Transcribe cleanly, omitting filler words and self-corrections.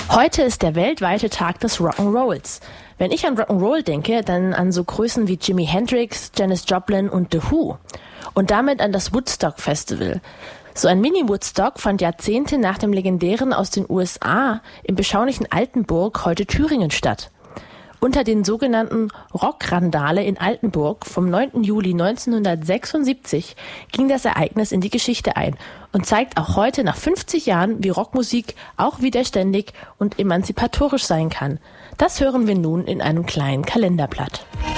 Heute ist der weltweite Tag des Rock'n'Rolls. Wenn ich an Rock'n'Roll denke, dann an so Größen wie Jimi Hendrix, Janis Joplin und The Who. Und damit an das Woodstock Festival. So ein Mini-Woodstock fand Jahrzehnte nach dem legendären aus den USA im beschaulichen Altenburg, heute Thüringen, statt. Unter den sogenannten Rockrandale in Altenburg vom 9. Juli 1976 ging das Ereignis in die Geschichte ein und zeigt auch heute nach 50 Jahren, wie Rockmusik auch widerständig und emanzipatorisch sein kann. Das hören wir nun in einem kleinen Kalenderblatt.